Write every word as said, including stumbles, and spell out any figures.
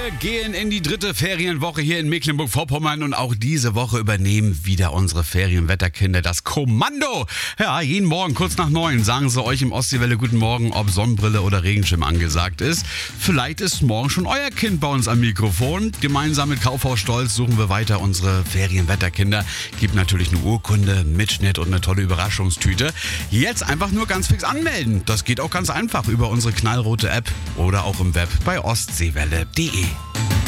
Wir gehen in die dritte Ferienwoche hier in Mecklenburg-Vorpommern und auch diese Woche übernehmen wieder unsere Ferienwetterkinder das Kommando. Ja, jeden Morgen kurz nach neun sagen sie euch im Ostseewelle guten Morgen, ob Sonnenbrille oder Regenschirm angesagt ist. Vielleicht ist morgen schon euer Kind bei uns am Mikrofon. Gemeinsam mit Kaufhaus Stolz suchen wir weiter unsere Ferienwetterkinder. Gibt natürlich eine Urkunde, Mitschnitt und eine tolle Überraschungstüte. Jetzt einfach nur ganz fix anmelden. Das geht auch ganz einfach über unsere knallrote App oder auch im Web bei ostseewelle punkt de.